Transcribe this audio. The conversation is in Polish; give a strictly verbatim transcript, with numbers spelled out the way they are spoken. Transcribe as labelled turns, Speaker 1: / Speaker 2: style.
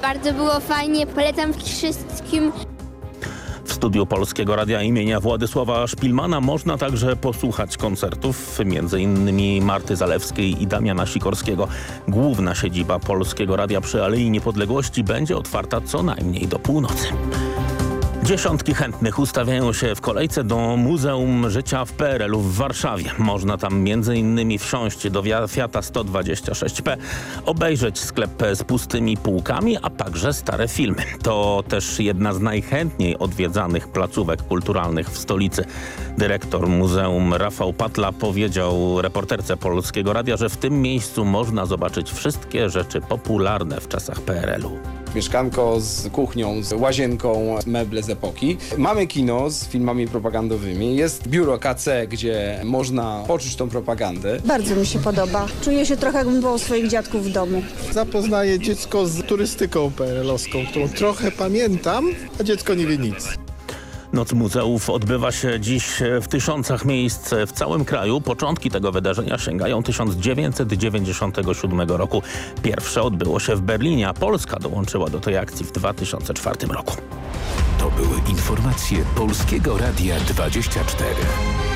Speaker 1: Bardzo było fajnie, polecam wszystkim.
Speaker 2: W studiu Polskiego Radia imienia Władysława Szpilmana można także posłuchać koncertów między innymi Marty Zalewskiej i Damiana Sikorskiego. Główna siedziba Polskiego Radia przy Alei Niepodległości będzie otwarta co najmniej do północy. Dziesiątki chętnych ustawiają się w kolejce do Muzeum Życia w P R L u w Warszawie. Można tam między innymi wsiąść do Fiata sto dwadzieścia sześć P, obejrzeć sklep z pustymi półkami, a także stare filmy. To też jedna z najchętniej odwiedzanych placówek kulturalnych w stolicy. Dyrektor muzeum Rafał Patla powiedział reporterce Polskiego Radia, że w tym miejscu można zobaczyć wszystkie rzeczy popularne w czasach P R L u.
Speaker 3: Mieszkanko z kuchnią, z łazienką, meble z epoki. Mamy kino z filmami propagandowymi. Jest biuro K C, gdzie można poczuć tą propagandę.
Speaker 4: Bardzo mi się podoba. Czuję się trochę, jakbym była u swoich dziadków w domu.
Speaker 5: Zapoznaję dziecko z turystyką P R L-owską, którą trochę pamiętam, a dziecko nie wie nic.
Speaker 2: Noc muzeów odbywa się dziś w tysiącach miejsc w całym kraju. Początki tego wydarzenia sięgają tysiąc dziewięćset dziewięćdziesiątego siódmego roku. Pierwsze odbyło się w Berlinie, a Polska dołączyła do tej akcji w dwa tysiące czwartym roku.
Speaker 6: To były informacje Polskiego Radia dwadzieścia cztery.